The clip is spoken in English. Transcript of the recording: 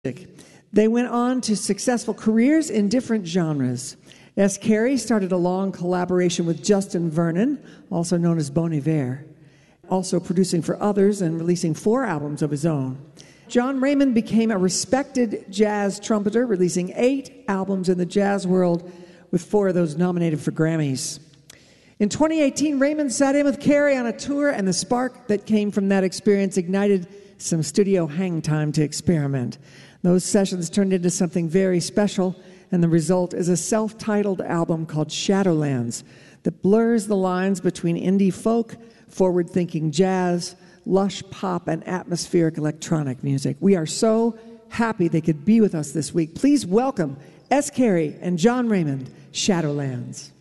They went on to successful careers in different genres. S. Carey started a long collaboration with Justin Vernon, also known as Bon Iver, also producing for others and releasing 4 albums of his own. John Raymond became a respected jazz trumpeter, releasing 8 albums in the jazz world, with 4 of those nominated for Grammys. In 2018, Raymond sat in with Carey on a tour, and the spark that came from that experience ignited some studio hang time to experiment. Those sessions turned into something very special, and the result is a self-titled album called Shadowlands that blurs the lines between indie folk, forward-thinking jazz, lush pop, and atmospheric electronic music. We are so happy they could be with us this week. Please welcome S. Carey and John Raymond, Shadowlands.